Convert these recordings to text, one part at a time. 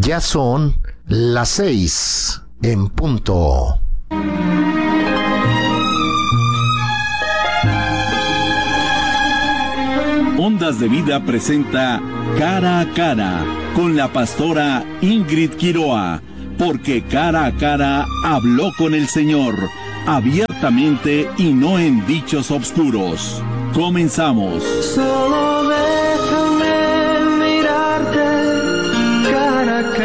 Ya son las 6 en punto. Ondas de Vida presenta Cara a Cara con la pastora Ingrid Quiroa, porque cara a cara habló con el Señor, abiertamente y no en dichos obscuros. Comenzamos. Solo déjame mirarte cara a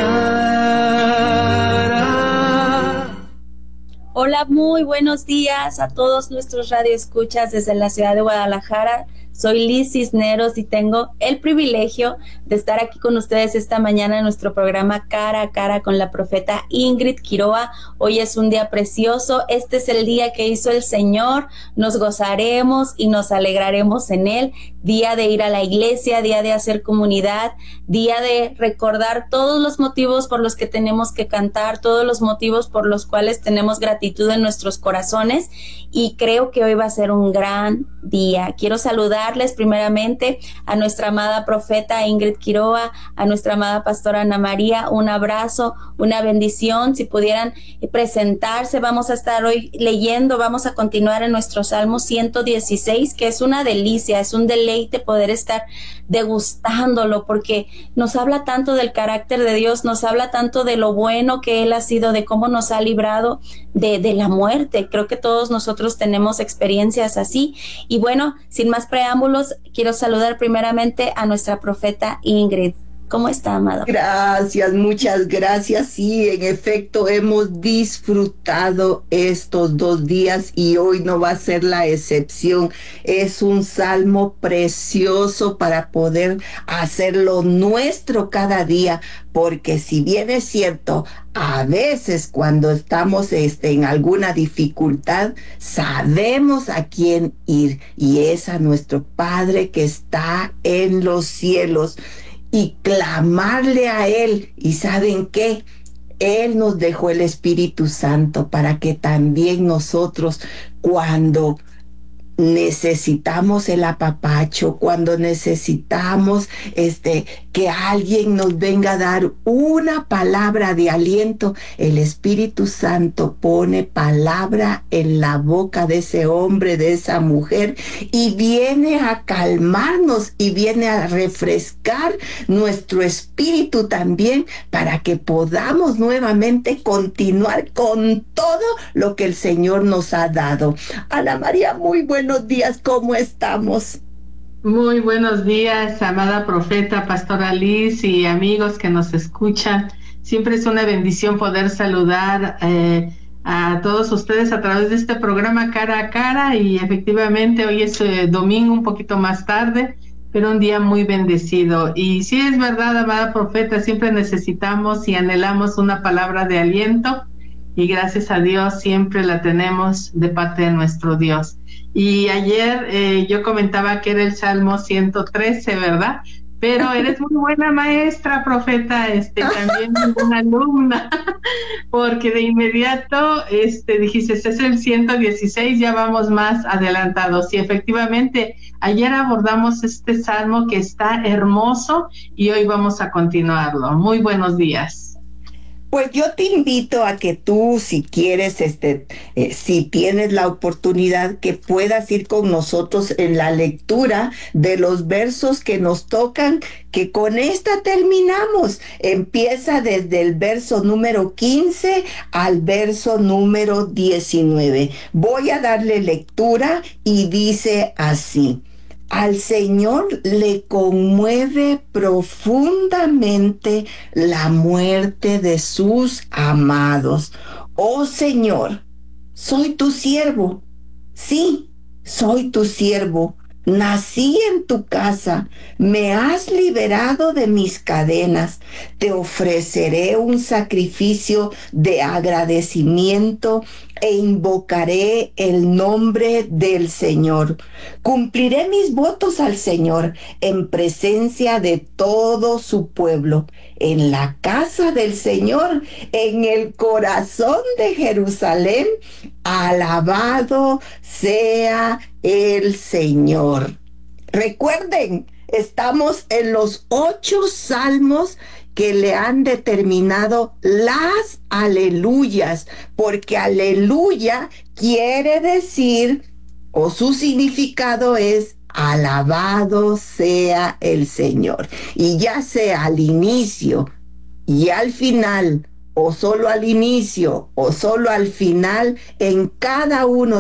cara. Hola, muy buenos días a todos nuestros radioescuchas desde la ciudad de Guadalajara. Soy Liz Cisneros y tengo el privilegio de estar aquí con ustedes esta mañana en nuestro programa Cara a Cara con la profeta Ingrid Quiroa. Hoy es un día precioso, este es el día que hizo el Señor, nos gozaremos y nos alegraremos en él. Día de ir a la iglesia, día de hacer comunidad, día de recordar todos los motivos por los que tenemos que cantar, todos los motivos por los cuales tenemos gratitud en nuestros corazones, y creo que hoy va a ser un gran día. Quiero saludarles primeramente a nuestra amada profeta Ingrid Quiroa, a nuestra amada pastora Ana María, un abrazo, una bendición. Si pudieran presentarse, vamos a estar hoy leyendo, vamos a continuar en nuestro Salmo 116, que es una delicia, es un deleite poder estar degustándolo, porque nos habla tanto del carácter de Dios, nos habla tanto de lo bueno que Él ha sido, de cómo nos ha librado de la muerte. Creo que todos nosotros tenemos experiencias así. Y bueno, sin más preámbulos, quiero saludar primeramente a nuestra profeta Ingrid. ¿Cómo está, amada? Gracias, muchas gracias. Sí, en efecto, hemos disfrutado estos 2 días y hoy no va a ser la excepción. Es un salmo precioso para poder hacerlo nuestro cada día, porque si bien es cierto, a veces cuando estamos en alguna dificultad, sabemos a quién ir, y es a nuestro Padre que está en los cielos, y clamarle a Él. ¿Y saben qué? Él nos dejó el Espíritu Santo para que también nosotros, cuando necesitamos el apapacho, cuando necesitamos que alguien nos venga a dar una palabra de aliento, el Espíritu Santo pone palabra en la boca de ese hombre, de esa mujer, y viene a calmarnos y viene a refrescar nuestro espíritu también, para que podamos nuevamente continuar con todo lo que el Señor nos ha dado. Ana María, muy buenos días, ¿cómo estamos? Muy buenos días, amada profeta, pastora Liz y amigos que nos escuchan. Siempre es una bendición poder saludar a todos ustedes a través de este programa Cara a Cara, y efectivamente hoy es domingo, un poquito más tarde, pero un día muy bendecido. Y sí, es verdad, amada profeta, siempre necesitamos y anhelamos una palabra de aliento, y gracias a Dios siempre la tenemos de parte de nuestro Dios. Y ayer yo comentaba que era el Salmo 113, ¿verdad? Pero eres muy buena maestra, profeta, también una alumna, porque de inmediato dijiste, este es el 116, ya vamos más adelantados. Y efectivamente, ayer abordamos este salmo que está hermoso y hoy vamos a continuarlo. Muy buenos días. Pues yo te invito a que tú, si quieres, si tienes la oportunidad, que puedas ir con nosotros en la lectura de los versos que nos tocan, que con esta terminamos. Empieza desde el verso número 15 al verso número 19. Voy a darle lectura y dice así: al Señor le conmueve profundamente la muerte de sus amados. Oh Señor, soy tu siervo. Sí, soy tu siervo. Nací en tu casa, me has liberado de mis cadenas. Te ofreceré un sacrificio de agradecimiento e invocaré el nombre del Señor. Cumpliré mis votos al Señor en presencia de todo su pueblo, en la casa del Señor, en el corazón de Jerusalén. Alabado sea el Señor. Recuerden, Estamos en los 8 salmos que le han determinado las aleluyas, porque aleluya quiere decir, o su significado es, alabado sea el Señor. Y ya sea al inicio y al final, o solo al inicio o solo al final, en cada uno